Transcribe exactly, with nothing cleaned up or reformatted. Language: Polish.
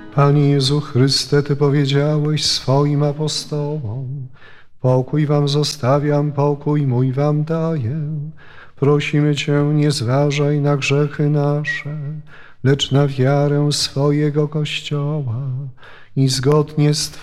Panie Jezu Chryste, Ty powiedziałeś swoim apostołom: pokój wam zostawiam, pokój mój wam daję. Prosimy Cię, nie zważaj na grzechy nasze, lecz na wiarę swojego Kościoła i zgodnie z